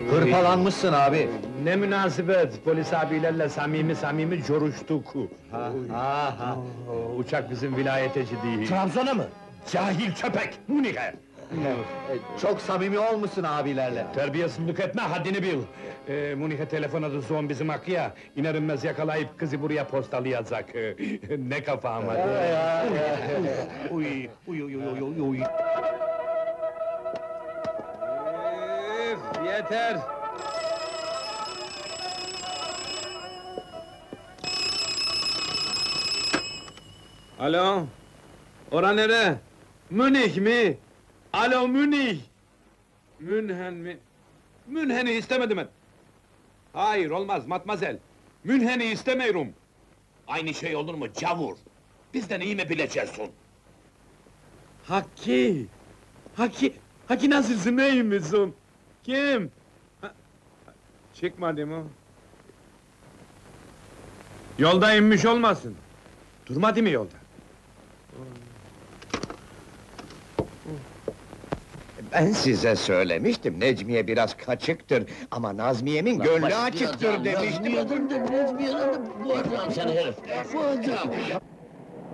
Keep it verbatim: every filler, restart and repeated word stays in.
Hırpalanmışsın abi. Ne münasebet, polis abilerle samimi samimi coruştuk. Ha, ha, ha. Oo, Uçak bizim vilayeteci değil. Trabzon'a mı? Cahil köpek, Münih'e! E, çok samimi olmuşsun abilerle. Terbiyesizlik etme, haddini bil! Ee, Münih'e telefonadı son bizim Akı'ya, iner inmez yakalayıp kızı buraya postalayacak. Ee, ne kafa ama! Uy, uy, uy, uy, uy, uy! Üf, yeter! Alo? Ora nere? Münih mi? Alo Münih! Münhen mi? Münhen'i istemedim ben! Hayır, olmaz, matmazel! Münhen'i istemiyorum! Aynı şey olur mu cavur? Bizden iyi mi bileceksin? Haki! Haki! Haki nasılsın, iyi misin? Kim? Ha, çıkmadı mı? Yolda inmiş olmasın? Durmadı mı yolda? Ben size söylemiştim, Necmiye biraz kaçıktır ama Nazmiye'min gönlü açıktır demiştim. Nezmiye'den de Nezmiye'den de bu adam sen herif! Bu adam!